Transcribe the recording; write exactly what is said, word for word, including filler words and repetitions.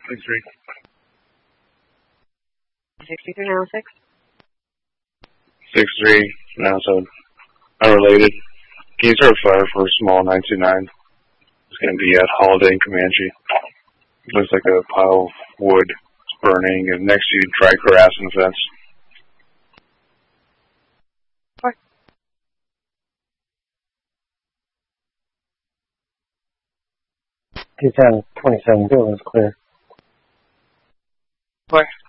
Six three. Sixty-three nine six. Six three nine seven. Unrelated. Can you start a fire for a small nine two nine? It's going to be at Holiday in Comanche. It looks like a pile of wood is burning, and next to you, dry grass in the fence. What? two ten twenty-seven, building's clear. Where?